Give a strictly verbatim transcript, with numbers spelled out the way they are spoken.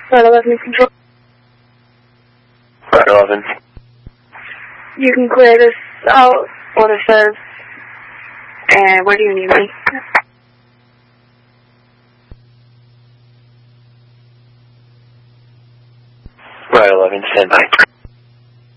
Right eleven control. Right eleven. You can clear this out, what it says. And where do you need me? Right eleven, stand by.